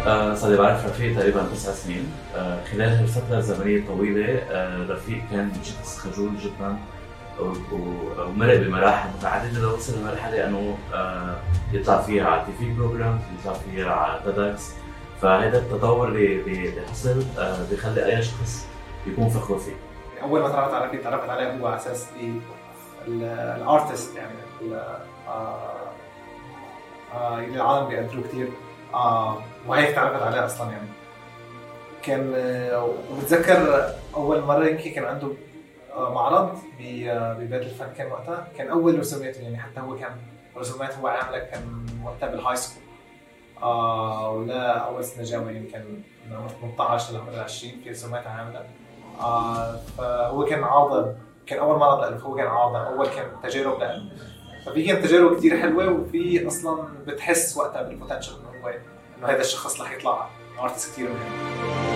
صار لي بعرف رفيق تقريبا 9 سنين. خلال هالفترة الزمنية الطويلة رفيق كان شخص خجول جدا ومرق بمراحل متعددة لوصل لمرحلة انه يطلع فيها على تي في بروجرام، يطلع فيها على تيدكس. فهذا التطور اللي حصل بيخلي اي شخص يكون فخور فيه. اول ما تعرفت على رفيق تعرفت عليه هو على اساس الارتست، يعني اللي العالم بيقدروه كتير، وهيك تعرفت عليه اصلا. يعني كان وبتذكر اول مره يمكن كان عنده معرض ببيت الفن، كان وقتها كان اول رسوماته، يعني حتى هو كان رسومات هو عامله كان وقتها بالهاي سكول، ولا اول سنه جامعه، يعني كان من عمر 18 لعمر 20 في رسومات عامله. فهو كان عارضه، كان اول معرض له، هو كان عارضه اول، كان تجارب له. ففي كانت تجارب كتير حلوه، وفي اصلا بتحس وقتها بالبوتنشل انه هذا الشخص رح يطلع ارتست كتير مهم.